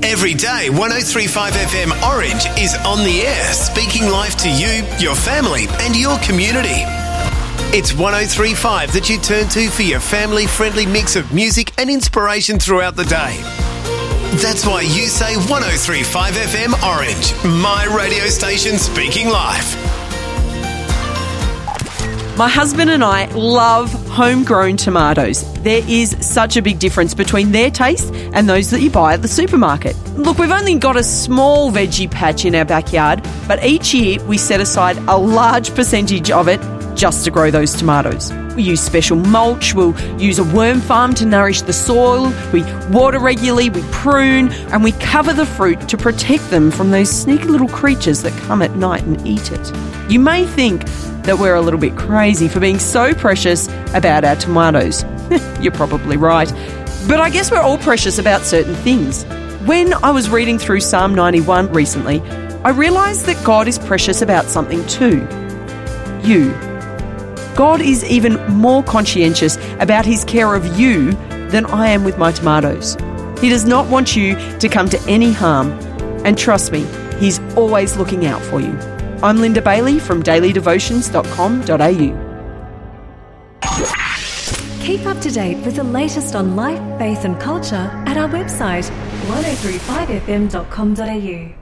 Every day, 103.5 FM Orange is on the air, speaking life to you, your family and your community. It's 103.5 that you turn to for your family-friendly mix of music and inspiration throughout the day. That's why you say 103.5 FM Orange, my radio station speaking life. My husband and I love homegrown tomatoes. There is such a big difference between their taste and those that you buy at the supermarket. Look, we've only got a small veggie patch in our backyard, but each year we set aside a large percentage of it just to grow those tomatoes. We use special mulch, we'll use a worm farm to nourish the soil, we water regularly, we prune, and we cover the fruit to protect them from those sneaky little creatures that come at night and eat it. You may think that we're a little bit crazy for being so precious about our tomatoes. You're probably right. But I guess we're all precious about certain things. When I was reading through Psalm 91 recently, I realised that God is precious about something too. You. God is even more conscientious about his care of you than I am with my tomatoes. He does not want you to come to any harm. And trust me, he's always looking out for you. I'm Linda Bailey from dailydevotions.com.au. Keep up to date with the latest on life, faith and culture at our website 1035fm.com.au.